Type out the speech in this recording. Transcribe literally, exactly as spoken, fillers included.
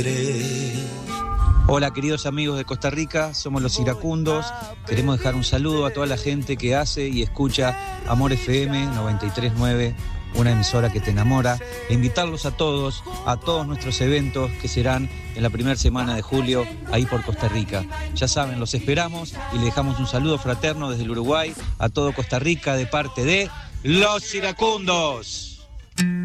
Hola queridos amigos de Costa Rica, somos los iracundos. Queremos dejar un saludo a toda la gente que hace y escucha Amor F M noventa y tres punto nueve, una emisora que te enamora, e invitarlos a todos, a todos nuestros eventos que serán en la primera semana de julio, ahí por Costa Rica. Ya saben, los esperamos y le dejamos un saludo fraterno desde el Uruguay a todo Costa Rica de parte de los iracundos.